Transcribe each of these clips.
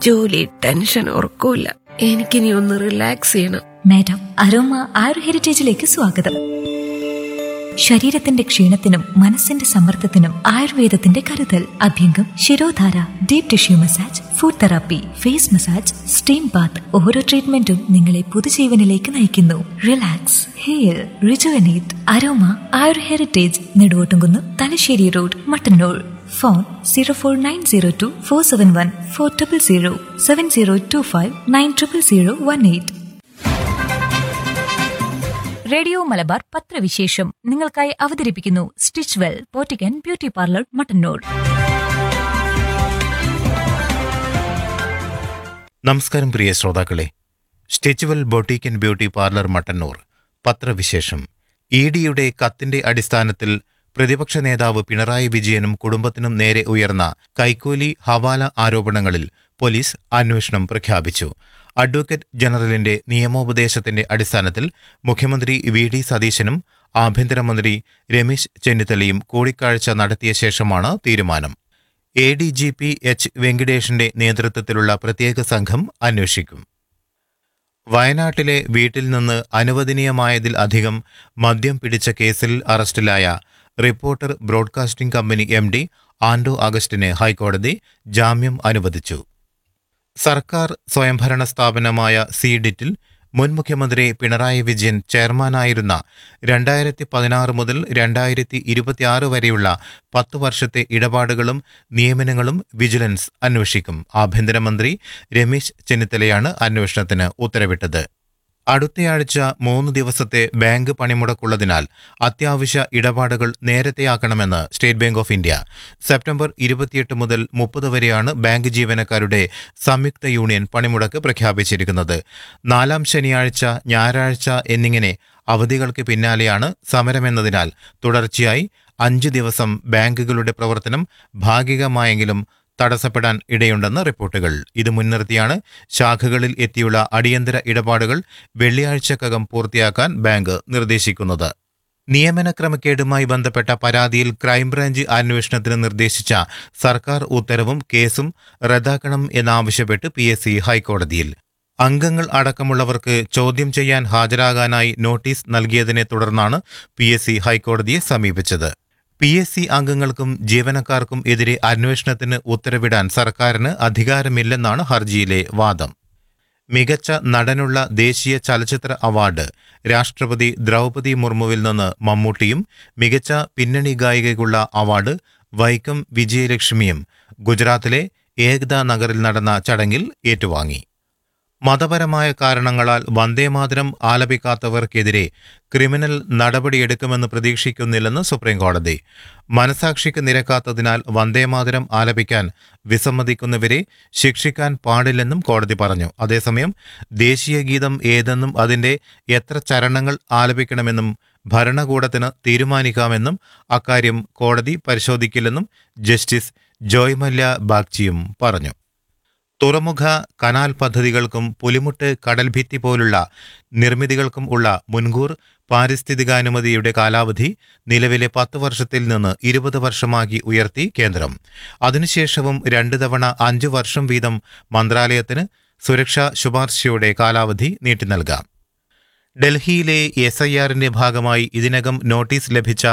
ജോലി, ടെൻഷൻ, ഉറക്കൂല. എനിക്കിനി ഒന്ന് റിലാക്സ് ചെയ്യണം. മാഡം, അരോമ ആയുർ ഹെറിറ്റേജിലേക്ക് സ്വാഗതം. ശരീരത്തിന്റെ ക്ഷീണത്തിനും മനസ്സിന്റെ സമ്മർദ്ദത്തിനും ആയുർവേദത്തിന്റെ കരുതൽ. അഭ്യംഗം, shirodhara, deep tissue massage, food therapy, face massage, steam Baat. ഓരോ ട്രീറ്റ്മെന്റും നിങ്ങളെ പുതുജീവനിലേക്ക് നയിക്കുന്നു. Relax, heal, rejuvenate. അരോമ ആയുർ heritage, Neduvottumkunnu, Thalassery road, Mattannur. Phone 04902471400, 7025900018. Radio Malabar പത്രവിശേഷം നിങ്ങൾക്കായി അവതരിപ്പിക്കുന്നു stitch well പോറ്റിക്കൻ beauty parlour, Mattannur. നമസ്കാരം പ്രിയ ശ്രോതാക്കളെ. Stitch well boutique and beauty parlour, Mattannur പത്രവിശേഷം. ഇഡിയുടെ കത്തിന്റെ അടിസ്ഥാനത്തിൽ പ്രതിപക്ഷ നേതാവ് പിണറായി വിജയനും കുടുംബത്തിനും നേരെ ഉയർന്ന കൈക്കൂലി, ഹവാല ആരോപണങ്ങളിൽ പോലീസ് അന്വേഷണം പ്രഖ്യാപിച്ചു. അഡ്വക്കേറ്റ് ജനറലിന്റെ നിയമോപദേശത്തിന്റെ അടിസ്ഥാനത്തിൽ മുഖ്യമന്ത്രി വി.ഡി. സതീശനും ആഭ്യന്തരമന്ത്രി രമേശ് ചെന്നിത്തലയും കൂടിക്കാഴ്ച നടത്തിയ ശേഷമാണ് തീരുമാനം. ADGP H. വെങ്കിടേഷിന്റെ നേതൃത്വത്തിലുള്ള പ്രത്യേക സംഘം അന്വേഷിക്കും. വയനാട്ടിലെ വീട്ടിൽ നിന്ന് അനുവദനീയമായതിൽ അധികം മദ്യം പിടിച്ച കേസിൽ അറസ്റ്റിലായ റിപ്പോർട്ടർ ബ്രോഡ്കാസ്റ്റിംഗ് കമ്പനി MD ആൻഡോ അഗസ്റ്റിന് ഹൈക്കോടതി ജാമ്യം അനുവദിച്ചു. സർക്കാർ സ്വയംഭരണ സ്ഥാപനമായ സീഡിറ്റിൽ മുൻ മുഖ്യമന്ത്രി പിണറായി വിജയൻ ചെയർമാനായിരുന്ന 2016 മുതൽ 2026 വരെയുള്ള 10 വർഷത്തെ ഇടപാടുകളും നിയമനങ്ങളും വിജിലൻസ് അന്വേഷിക്കും. ആഭ്യന്തരമന്ത്രി രമേശ് ചെന്നിത്തലയാണ് അന്വേഷണത്തിന് ഉത്തരവിട്ടത്. അടുത്തയാഴ്ച 3 ദിവസത്തെ ബാങ്ക് പണിമുടക്കുള്ളതിനാൽ അത്യാവശ്യ ഇടപാടുകൾ നേരത്തെയാക്കണമെന്ന് state bank of India. September 28 മുതൽ 30 വരെയാണ് ബാങ്ക് ജീവനക്കാരുടെ സംയുക്ത യൂണിയൻ പണിമുടക്ക് പ്രഖ്യാപിച്ചിരിക്കുന്നത്. 4ാം ശനിയാഴ്ച, ഞായറാഴ്ച എന്നിങ്ങനെ അവധികൾക്ക് പിന്നാലെയാണ് സമരമെന്നതിനാൽ തുടർച്ചയായി 5 ദിവസം ബാങ്കുകളുടെ പ്രവർത്തനം ഭാഗികമായെങ്കിലും തടസ്സപ്പെടാൻ ഇടയുണ്ടെന്ന് റിപ്പോർട്ടുകൾ. ഇത് മുൻനിർത്തിയാണ് ശാഖകളിൽ എത്തിയുള്ള അടിയന്തര ഇടപാടുകൾ വെള്ളിയാഴ്ചക്കകം പൂർത്തിയാക്കാൻ ബാങ്ക് നിർദ്ദേശിക്കുന്നത്. നിയമന ക്രമക്കേടുമായി ബന്ധപ്പെട്ട പരാതിയിൽ ക്രൈംബ്രാഞ്ച് അന്വേഷണത്തിന് നിർദ്ദേശിച്ച സർക്കാർ ഉത്തരവും കേസും റദ്ദാക്കണം എന്നാവശ്യപ്പെട്ട് PSC ഹൈക്കോടതിയിൽ. അംഗങ്ങൾ അടക്കമുള്ളവർക്ക് ചോദ്യം ചെയ്യാൻ ഹാജരാകാനായി നോട്ടീസ് നൽകിയതിനെ തുടർന്നാണ് PSC ഹൈക്കോടതിയെ സമീപിച്ചത്. PSC അംഗങ്ങൾക്കും ജീവനക്കാർക്കും എതിരെ അന്വേഷണത്തിന് ഉത്തരവിടാൻ സർക്കാരിന് അധികാരമില്ലെന്നാണ് ഹർജിയിലെ വാദം. മികച്ച നടനുള്ള ദേശീയ ചലച്ചിത്ര അവാർഡ് രാഷ്ട്രപതി ദ്രൗപദി മുർമുവിൽ നിന്ന് മമ്മൂട്ടിയും മികച്ച പിന്നണി ഗായികയ്ക്കുള്ള അവാർഡ് വൈക്കം വിജയലക്ഷ്മിയും ഗുജറാത്തിലെ ഏകതാ നഗറിൽ നടന്ന ചടങ്ങിൽ ഏറ്റുവാങ്ങി. മതപരമായ കാരണങ്ങളാൽ വന്ദേമാതരം ആലപിക്കാത്തവർക്കെതിരെ ക്രിമിനൽ നടപടിയെടുക്കുമെന്ന് പ്രതീക്ഷിക്കുന്നില്ലെന്ന് സുപ്രീംകോടതി. മനസാക്ഷിക്ക് നിരക്കാത്തതിനാൽ വന്ദേമാതരം ആലപിക്കാൻ വിസമ്മതിക്കുന്നവരെ ശിക്ഷിക്കാൻ പാടില്ലെന്നും കോടതി പറഞ്ഞു. അതേസമയം ദേശീയ ഗീതം ഏതെന്നും അതിന്റെ എത്ര ചരണങ്ങൾ ആലപിക്കണമെന്നും ഭരണകൂടത്തിന് തീരുമാനിക്കാമെന്നും അക്കാര്യം കോടതി പരിശോധിക്കില്ലെന്നും ജസ്റ്റിസ് ജോയ് മല്യ ബാഗ്ചിയും പറഞ്ഞു. തുറമുഖ, കനാൽ പദ്ധതികൾക്കും പുലിമുട്ട് കടൽഭിത്തി പോലുള്ള നിർമ്മിതികൾക്കും ഉള്ള മുൻകൂർ പാരിസ്ഥിതികാനുമതിയുടെ കാലാവധി നിലവിലെ 10 വർഷത്തിൽ നിന്ന് 20 വർഷമാക്കി ഉയർത്തി കേന്ദ്രം. അതിനുശേഷവും 2 തവണ 5 വർഷം വീതം മന്ത്രാലയത്തിന് സുരക്ഷാ ശുപാർശയുടെ കാലാവധി നീട്ടി നൽകാം. ഡൽഹിയിലെ SIRന്റെ ഭാഗമായി ഇതിനകം നോട്ടീസ് ലഭിച്ച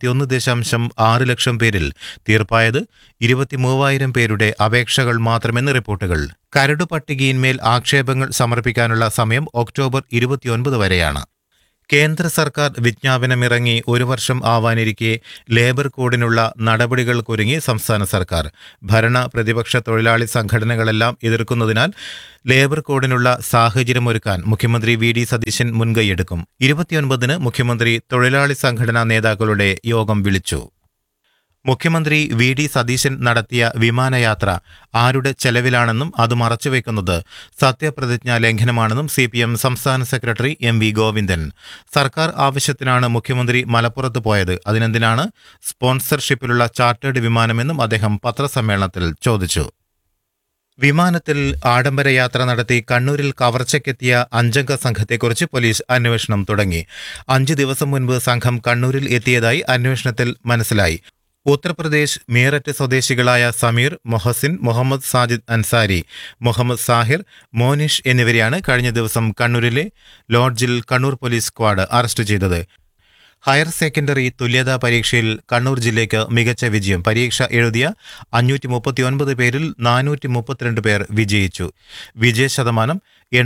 31.6 ലക്ഷം പേരിൽ തീർപ്പായത് 23,000 പേരുടെ അപേക്ഷകൾ മാത്രമെന്ന് റിപ്പോർട്ടുകൾ. കരടു പട്ടികയിന്മേൽ ആക്ഷേപങ്ങൾ സമർപ്പിക്കാനുള്ള സമയം ഒക്ടോബർ 29 വരെയാണ്. കേന്ദ്ര സർക്കാർ വിജ്ഞാപനമിറങ്ങി 1 വർഷം ആവാനിരിക്കെ ലേബർ കോഡിനുള്ള നടപടികൾക്കൊരുങ്ങി സംസ്ഥാന സർക്കാർ. ഭരണ പ്രതിപക്ഷ തൊഴിലാളി സംഘടനകളെല്ലാം എതിർക്കുന്നതിനാൽ ലേബർ കോഡിനുള്ള സാഹചര്യമൊരുക്കാൻ മുഖ്യമന്ത്രി വി.ഡി. സതീശൻ മുൻകൈയെടുക്കും. 29-ന് മുഖ്യമന്ത്രി തൊഴിലാളി സംഘടനാ നേതാക്കളുടെ യോഗം വിളിച്ചു. മുഖ്യമന്ത്രി വി.ഡി. സതീശൻ നടത്തിയ വിമാനയാത്ര ആരുടെ ചെലവിലാണെന്നും അത് മറച്ചുവെക്കുന്നത് സത്യപ്രതിജ്ഞാ ലംഘനമാണെന്നും CPM സംസ്ഥാന സെക്രട്ടറി MV ഗോവിന്ദൻ. സർക്കാർ ആവശ്യത്തിനാണ് മുഖ്യമന്ത്രി മലപ്പുറത്ത് പോയത്, അതിനെന്തിനാണ് സ്പോൺസർഷിപ്പിലുള്ള ചാർട്ടേഡ് വിമാനമെന്നും അദ്ദേഹം പത്രസമ്മേളനത്തിൽ ചോദിച്ചു. വിമാനത്തിൽ ആഡംബര യാത്ര നടത്തി കണ്ണൂരിൽ കവർച്ചയ്ക്കെത്തിയ 5-അംഗ സംഘത്തെക്കുറിച്ച് പോലീസ് അന്വേഷണം തുടങ്ങി. 5 ദിവസം മുൻപ് സംഘം കണ്ണൂരിൽ എത്തിയതായി അന്വേഷണത്തിൽ മനസ്സിലായി. ഉത്തർപ്രദേശ് മീററ്റ് സ്വദേശികളായ സമീർ, മൊഹസിൻ, മുഹമ്മദ് സാജിദ് അൻസാരി, മുഹമ്മദ് സാഹിർ, മോനിഷ് എന്നിവരെയാണ് കഴിഞ്ഞ ദിവസം കണ്ണൂരിലെ ലോഡ്ജിൽ കണ്ണൂർ പോലീസ് സ്ക്വാഡ് അറസ്റ്റ് ചെയ്തത്. ഹയർ സെക്കൻഡറി തുല്യതാ പരീക്ഷയിൽ കണ്ണൂർ ജില്ലയ്ക്ക് മികച്ച വിജയം. പരീക്ഷ എഴുതിയ 539 പേരിൽ 432 പേർ വിജയിച്ചു. വിജയശതമാനം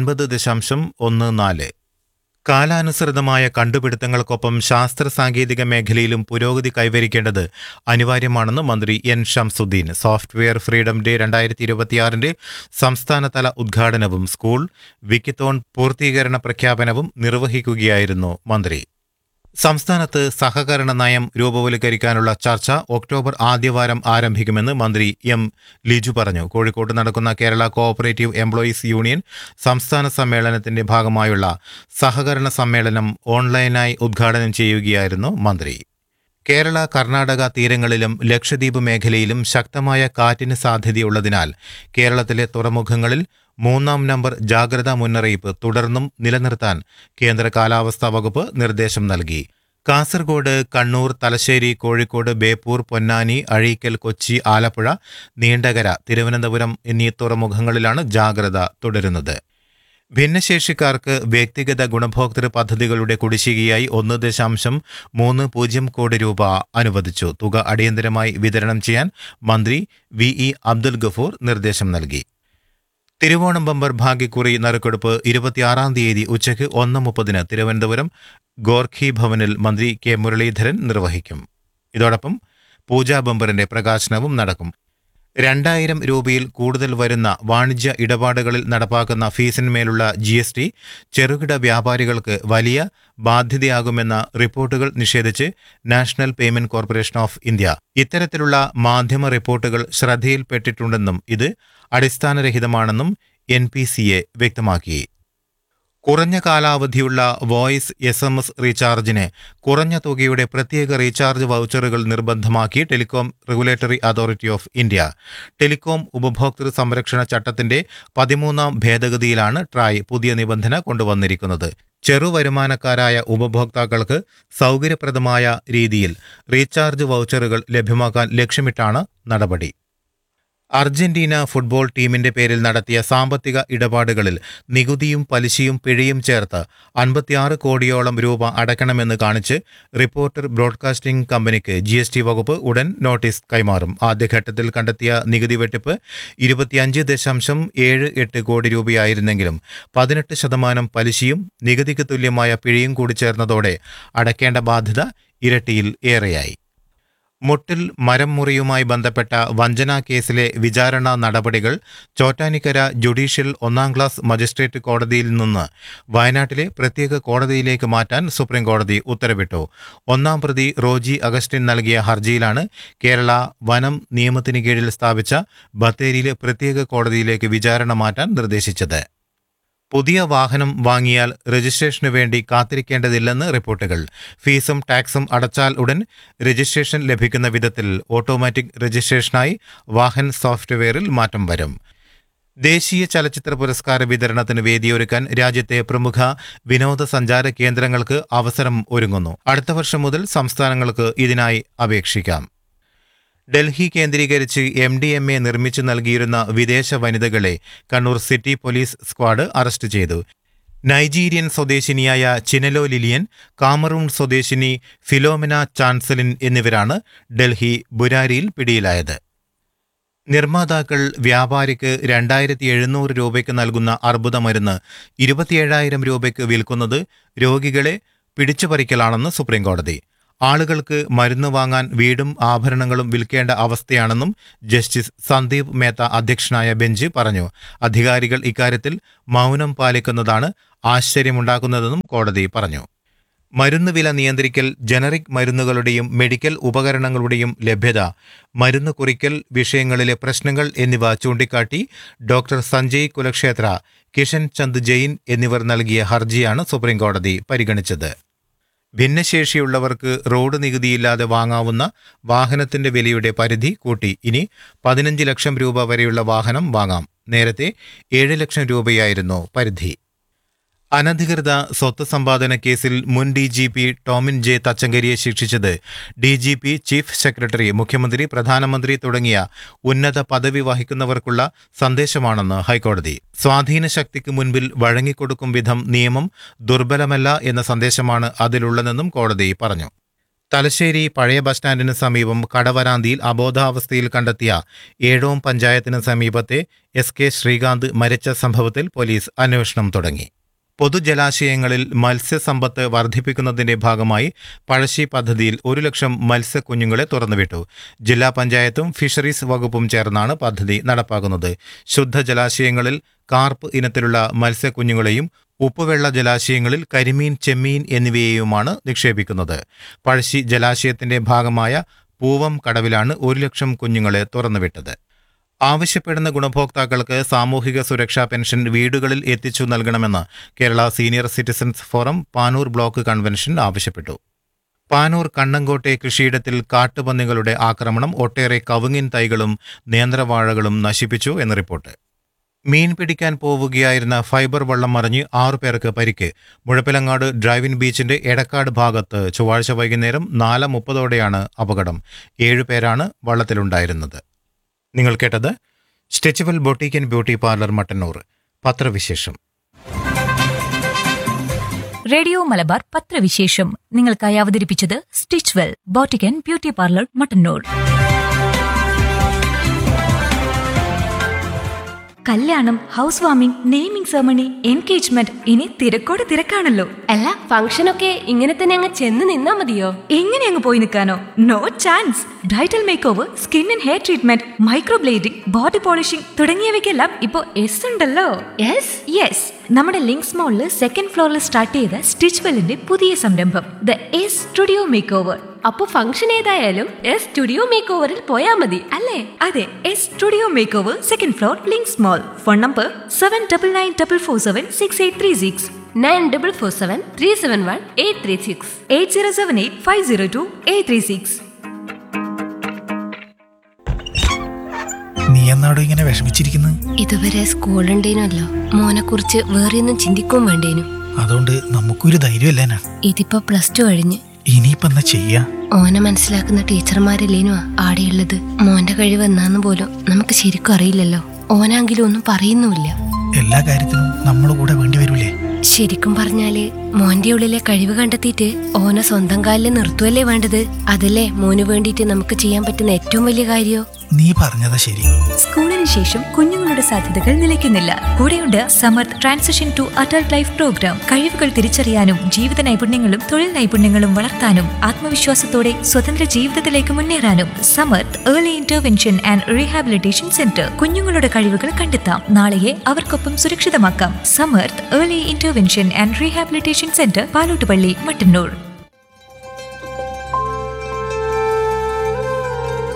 80.14. കാലാനുസൃതമായ കണ്ടുപിടുത്തങ്ങൾക്കൊപ്പം ശാസ്ത്ര സാങ്കേതിക മേഖലയിലും പുരോഗതി കൈവരിക്കേണ്ടത് അനിവാര്യമാണെന്ന് മന്ത്രി N Shamsuddin. Software freedom day 2026 സംസ്ഥാനതല ഉദ്ഘാടനവും സ്കൂൾ വിക്കിത്തോൺ പൂർത്തീകരണ പ്രഖ്യാപനവും നിർവഹിക്കുകയായിരുന്നു മന്ത്രി. സംസ്ഥാനത്ത് സഹകരണ നയം രൂപവൽക്കരിക്കാനുള്ള ചർച്ച ഒക്ടോബർ ആദ്യവാരം ആരംഭിക്കുമെന്ന് മന്ത്രി എം ലിജു പറഞ്ഞു. കോഴിക്കോട്ട് നടക്കുന്ന കേരള കോഓപ്പറേറ്റീവ് എംപ്ലോയീസ് യൂണിയൻ സംസ്ഥാന സമ്മേളനത്തിന്റെ ഭാഗമായുള്ള സഹകരണ സമ്മേളനം ഓൺലൈനായി ഉദ്ഘാടനം ചെയ്യുകയായിരുന്നു മന്ത്രി. കേരള കർണാടക തീരങ്ങളിലും ലക്ഷദ്വീപ് മേഖലയിലും ശക്തമായ കാറ്റിന് സാധ്യതയുള്ളതിനാൽ കേരളത്തിലെ തുറമുഖങ്ങളിൽ 3-ാം നമ്പർ ജാഗ്രതാ മുന്നറിയിപ്പ് തുടർന്നും നിലനിർത്താൻ കേന്ദ്ര കാലാവസ്ഥാ വകുപ്പ് നിർദ്ദേശം നൽകി. കാസർഗോഡ്, കണ്ണൂർ, തലശ്ശേരി, കോഴിക്കോട്, ബേപ്പൂർ, പൊന്നാനി, അഴീക്കൽ, കൊച്ചി, ആലപ്പുഴ, നീണ്ടകര, തിരുവനന്തപുരം എന്നീ തുറമുഖങ്ങളിലാണ് ജാഗ്രത തുടരുന്നത്. ഭിന്നശേഷിക്കാർക്ക് വ്യക്തിഗത ഗുണഭോക്തൃ പദ്ധതികളുടെ കുടിശ്ശികയായി 1.30 കോടി രൂപ അനുവദിച്ചു. തുക അടിയന്തരമായി വിതരണം ചെയ്യാൻ മന്ത്രി വി അബ്ദുൽ ഗഫൂർ നിർദ്ദേശം നൽകി. തിരുവോണം ബമ്പർ ഭാഗ്യക്കുറി നറുക്കെടുപ്പ് 26-ാം തീയതി ഉച്ചയ്ക്ക് 1:30 തിരുവനന്തപുരം ഗോർഖി ഭവനിൽ മന്ത്രി കെ മുരളീധരൻ നിർവഹിക്കും. ഇതോടൊപ്പം പൂജാ ബമ്പറിന്റെ പ്രകാശനവും നടക്കും. 2000 രൂപയിൽ കൂടുതൽ വരുന്ന വാണിജ്യ ഇടപാടുകളിൽ നടപ്പാക്കുന്ന ഫീസിന്മേലുള്ള GST ചെറുകിട വ്യാപാരികൾക്ക് വലിയ ബാധ്യതയാകുമെന്ന റിപ്പോർട്ടുകൾ നിഷേധിച്ച് national payment corporation of India ഇത്തരത്തിലുള്ള മാധ്യമ റിപ്പോർട്ടുകൾ ശ്രദ്ധയിൽപ്പെട്ടിട്ടുണ്ടെന്നും ഇത് അടിസ്ഥാനരഹിതമാണെന്നും NPCA വ്യക്തമാക്കി. കുറഞ്ഞ കാലാവധിയുള്ള വോയിസ് SMS റീചാർജിന് കുറഞ്ഞ തുകയുടെ പ്രത്യേക റീചാർജ് വൗച്ചറുകൾ നിർബന്ധമാക്കി telecom regulatory authority of India. Telecom ഉപഭോക്തൃ സംരക്ഷണ ചട്ടത്തിന്റെ 13-ാം ഭേദഗതിയിലാണ് ട്രായ് പുതിയ നിബന്ധന കൊണ്ടുവന്നിരിക്കുന്നത്. ചെറുവരുമാനക്കാരായ ഉപഭോക്താക്കൾക്ക് സൗകര്യപ്രദമായ രീതിയിൽ റീചാർജ് വൗച്ചറുകൾ ലഭ്യമാക്കാൻ ലക്ഷ്യമിട്ടാണ് നടപടി. അർജന്റീന ഫുട്ബോൾ ടീമിന്റെ പേരിൽ നടത്തിയ സാമ്പത്തിക ഇടപാടുകളിൽ നികുതിയും പലിശയും പിഴയും ചേർത്ത് 56 കോടിയോളം രൂപ അടയ്ക്കണമെന്ന് കാണിച്ച് റിപ്പോർട്ടർ ബ്രോഡ്കാസ്റ്റിംഗ് കമ്പനിക്ക് GST വകുപ്പ് ഉടൻ നോട്ടീസ് കൈമാറും. ആദ്യഘട്ടത്തിൽ കണ്ടെത്തിയ നികുതി വെട്ടിപ്പ് 25.78 കോടി രൂപയായിരുന്നെങ്കിലും 18% പലിശയും നികുതിക്ക് തുല്യമായ പിഴയും കൂടി ചേർന്നതോടെ അടയ്ക്കേണ്ട ബാധ്യത ഇരട്ടിയിൽ ഏറെയായി. മുട്ടിൽ മരം മുറിയുമായി ബന്ധപ്പെട്ട വഞ്ചനാ കേസിലെ വിചാരണ നടപടികൾ ചോറ്റാനിക്കര ജുഡീഷ്യൽ 1-ാം ക്ലാസ് മജിസ്ട്രേറ്റ് കോടതിയിൽ നിന്ന് വയനാട്ടിലെ പ്രത്യേക കോടതിയിലേക്ക് മാറ്റാൻ സുപ്രീംകോടതി ഉത്തരവിട്ടു. 1-ാം പ്രതി റോജി അഗസ്റ്റിൻ നൽകിയ ഹർജിയിലാണ് കേരള വനം നിയമത്തിന് കീഴിൽ സ്ഥാപിച്ച ബത്തേരിയിലെ പ്രത്യേക കോടതിയിലേക്ക് വിചാരണ മാറ്റാൻ നിർദ്ദേശിച്ചത്. പുതിയ വാഹനം വാങ്ങിയാൽ രജിസ്ട്രേഷനു വേണ്ടി കാത്തിരിക്കേണ്ടതില്ലെന്ന് റിപ്പോർട്ടുകൾ. ഫീസും ടാക്സും അടച്ചാൽ ഉടൻ രജിസ്ട്രേഷൻ ലഭിക്കുന്ന വിധത്തിൽ ഓട്ടോമാറ്റിക് രജിസ്ട്രേഷനായി വാഹൻ സോഫ്റ്റ്വെയറിൽ മാറ്റം വരും. ദേശീയ ചലച്ചിത്ര പുരസ്കാര വിതരണത്തിന് വേദിയൊരുക്കാൻ രാജ്യത്തെ പ്രമുഖ വിനോദസഞ്ചാര കേന്ദ്രങ്ങൾക്ക് അവസരം ഒരുങ്ങുന്നു. അടുത്ത വർഷം മുതൽ സംസ്ഥാനങ്ങൾക്ക് ഇതിനായി അപേക്ഷിക്കാം. ഡൽഹി കേന്ദ്രീകരിച്ച് MDMA നിർമ്മിച്ചു നൽകിയിരുന്ന വിദേശ വനിതകളെ Kannur city police squad arrest ചെയ്തു. നൈജീരിയൻ സ്വദേശിനിയായ ചിനലോ ലിലിയൻ, കാമറൂൺ സ്വദേശിനി ഫിലോമിന ചാൻസലിൻ എന്നിവരാണ് ഡൽഹി ബുരാരിയിൽ പിടിയിലായത്. നിർമ്മാതാക്കൾ വ്യാപാരിക്ക് 2700 രൂപയ്ക്ക് നൽകുന്ന അർബുദ മരുന്ന് 27,000 രൂപയ്ക്ക് വിൽക്കുന്നത് രോഗികളെ പിടിച്ചുപറിക്കലാണെന്ന് സുപ്രീംകോടതി. ആളുകൾക്ക് മരുന്ന് വാങ്ങാൻ വീടും ആഭരണങ്ങളും വിൽക്കേണ്ട അവസ്ഥയാണെന്നും ജസ്റ്റിസ് സന്ദീപ് മേത്ത അധ്യക്ഷനായ ബെഞ്ച് പറഞ്ഞു. അധികാരികൾ ഇക്കാര്യത്തിൽ മൗനം പാലിക്കുന്നതാണ് ആശ്ചര്യമുണ്ടാക്കുന്നതെന്നും കോടതി പറഞ്ഞു. മരുന്ന് വില നിയന്ത്രിക്കൽ, ജനറിക് മരുന്നുകളുടെയും മെഡിക്കൽ ഉപകരണങ്ങളുടെയും ലഭ്യത, മരുന്ന് കുറിക്കൽ വിഷയങ്ങളിലെ പ്രശ്നങ്ങൾ എന്നിവ ചൂണ്ടിക്കാട്ടി ഡോക്ടർ സഞ്ജയ് കുലക്ഷേത്ര, കിഷൻ ചന്ദ് ജെയിൻ എന്നിവർ നൽകിയ ഹർജിയാണ് സുപ്രീംകോടതി പരിഗണിച്ചത്. ഭിന്നശേഷിയുള്ളവർക്ക് റോഡ് നികുതിയില്ലാതെ വാങ്ങാവുന്ന വാഹനത്തിന്റെ വിലയുടെ പരിധി കൂട്ടി. ഇനി 15 ലക്ഷം രൂപ വരെയുള്ള വാഹനം വാങ്ങാം. നേരത്തെ 7 ലക്ഷം രൂപയായിരുന്നു പരിധി. അനധികൃത സ്വത്ത് സമ്പാദന കേസിൽ മുൻ DGP ടോമിൻ ജെ തച്ചങ്കരിയെ ശിക്ഷിച്ചത് DGP, ചീഫ് സെക്രട്ടറി, മുഖ്യമന്ത്രി, പ്രധാനമന്ത്രി തുടങ്ങിയ ഉന്നത പദവി വഹിക്കുന്നവർക്കുള്ള സന്ദേശമാണെന്ന് ഹൈക്കോടതി. സ്വാധീന ശക്തിക്ക് മുൻപിൽ വഴങ്ങിക്കൊടുക്കും വിധം നിയമം ദുർബലമല്ല എന്ന സന്ദേശമാണ് അതിലുള്ളതെന്നും കോടതി പറഞ്ഞു. തലശ്ശേരി പഴയ ബസ് സ്റ്റാൻഡിന് സമീപം കടവരാന്തിയിൽ അബോധാവസ്ഥയിൽ കണ്ടെത്തിയ ഏഴോം പഞ്ചായത്തിന് സമീപത്തെ SK ശ്രീകാന്ത് മരിച്ച സംഭവത്തിൽ പോലീസ് അന്വേഷണം തുടങ്ങി. പൊതുജലാശയങ്ങളിൽ മത്സ്യസമ്പത്ത് വർദ്ധിപ്പിക്കുന്നതിന്റെ ഭാഗമായി പഴശ്ശി പദ്ധതിയിൽ 1 ലക്ഷം മത്സ്യക്കുഞ്ഞുങ്ങളെ തുറന്നുവിട്ടു. ജില്ലാ പഞ്ചായത്തും ഫിഷറീസ് വകുപ്പും ചേർന്നാണ് പദ്ധതി നടപ്പാക്കുന്നത്. ശുദ്ധജലാശയങ്ങളിൽ കാർപ്പ് ഇനത്തിലുള്ള മത്സ്യക്കുഞ്ഞുങ്ങളെയും ഉപ്പുവെള്ള ജലാശയങ്ങളിൽ കരിമീൻ, ചെമ്മീൻ എന്നിവയെയുമാണ് നിക്ഷേപിക്കുന്നത്. പഴശ്ശി ജലാശയത്തിന്റെ ഭാഗമായ പൂവം കടവിലാണ് 1 ലക്ഷം കുഞ്ഞുങ്ങളെ തുറന്നുവിട്ടത്. ആവശ്യപ്പെടുന്ന ഗുണഭോക്താക്കൾക്ക് സാമൂഹിക സുരക്ഷാ പെൻഷൻ വീടുകളിൽ എത്തിച്ചു നൽകണമെന്ന് Kerala senior citizens forum Panoor block convention ആവശ്യപ്പെട്ടു. പാനൂർ കണ്ണങ്കോട്ടെ കൃഷിയിടത്തിൽ കാട്ടുപന്നികളുടെ ആക്രമണം ഒട്ടേറെ കവുങ്ങിൻ തൈകളും നേന്ത്രവാഴകളും നശിപ്പിച്ചു എന്ന് റിപ്പോർട്ട്. മീൻ പിടിക്കാൻ പോവുകയായിരുന്ന ഫൈബർ വള്ളം മറിഞ്ഞ് 6 പേർക്ക് പരിക്ക്. മുഴപ്പിലങ്ങാട് ഡ്രൈവിൻ ബീച്ചിന്റെ എടക്കാട് ഭാഗത്ത് ചൊവ്വാഴ്ച വൈകുന്നേരം 4:30ഓടെയാണ് അപകടം. 7 പേരാണ് വള്ളത്തിലുണ്ടായിരുന്നത്. നിങ്ങൾ കേട്ടത് സ്റ്റിച്ചുവൽ boutique and beauty parlour Mattannur പത്രവിശേഷം. റേഡിയോ മലബാർ പത്രവിശേഷം നിങ്ങൾക്കായി അവതരിപ്പിച്ചത് Stitchwell boutique and beauty parlour Mattannur. കല്യാണം, house warming, naming ceremony, engagement, ഇനി തിരക്കോട് തിരക്കാണല്ലോ. അല്ല, ഫംഗ്ഷനൊക്കെ ഇങ്ങനെ തന്നെ അങ്ങ് ചെന്ന് നിന്നാ മതിയോ? എങ്ങനെ അങ്ങ് പോയി നിൽക്കാനോ? No chance. Bridal make over, skin and hair treatment, microblading, body polishing തുടങ്ങിയവയ്ക്കെല്ലാം ഇപ്പോ എസ് ഉണ്ടല്ലോ. യെസ്, നമ്മുടെ ലിങ്ക്സ് മോളിൽ 2nd ഫ്ലോറിൽ സ്റ്റാർട്ട് ചെയ്ത സ്റ്റിച്ച്വെല്ലിന്റെ പുതിയ സംരംഭം the S studio make over. അപ്പൊ ഫംഗ്ഷൻ ഏതായാലും സ്റ്റുഡിയോ മേക്ക് ഓവറിൽ പോയാ മതി അല്ലേ? അതെ, S studio make over, 2nd floor, links മോൾ. Phone number 7994476836, 9447371836, 8078502836. നീ എന്നാടോ ഇങ്ങനെ വിഷമിച്ചിരിക്കുന്നത്? ഇതുവരെ സ്കൂളുണ്ടേനല്ലോ, മോനെ കുറിച്ച് വേറെ ഒന്നും ചിന്തിക്കും വേണ്ടേനു. അതുകൊണ്ട് നമുക്കൊരു ധൈര്യമല്ലേനാ. ഇതിപ്പോ +2 കഴിഞ്ഞ്. ഇനിയിപ്പോ എന്നാ ചെയ്യാ? ഓനെ മനസ്സിലാക്കുന്ന ടീച്ചർമാരല്ലേനു ആടെയുള്ളത്. മോന്റെ കഴിവ് എന്നാന്ന് പോലും നമുക്ക് ശരിക്കും അറിയില്ലല്ലോ. ഓനാങ്കിലും ഒന്നും പറയുന്നുമില്ല. എല്ലാ കാര്യത്തിനും നമ്മുടെ കൂടെ വേണ്ടി വരൂലേ? ശരിക്കും പറഞ്ഞാല് മോന്റെ ഉള്ളിലെ കഴിവ് കണ്ടെത്തിയിട്ട് ഓനെ സ്വന്തം കാലിൽ നിർത്തുവല്ലേ വേണ്ടത്. അതല്ലേ മോന് വേണ്ടിയിട്ട് നമുക്ക് ചെയ്യാൻ പറ്റുന്ന ഏറ്റവും വലിയ കാര്യം. നീ പറഞ്ഞതാ ശരി. സ്കൂളിന് ശേഷം കുഞ്ഞുങ്ങളുടെ സാധ്യതകൾ നിലയ്ക്കുന്നില്ല. കൂടെയുണ്ട് Samarth transition to adult life programme. കഴിവുകൾ തിരിച്ചറിയാനും ജീവിത നൈപുണ്യങ്ങളും തൊഴിൽ നൈപുണ്യങ്ങളും വളർത്താനും ആത്മവിശ്വാസത്തോടെ സ്വതന്ത്ര ജീവിതത്തിലേക്ക് മുന്നേറാനും Samarth early intervention and rehabilitation centre. കുഞ്ഞുങ്ങളുടെ കഴിവുകൾ കണ്ടെത്താം, നാളെയെ അവർക്കൊപ്പം സുരക്ഷിതമാക്കാം. Samarth early intervention and rehabilitation centre, Palottupalli, Mattannur.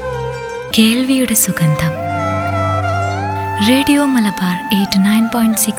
കേൾവിയുടെ സുഗന്ധം. റേഡിയോ മലബാർ 89.6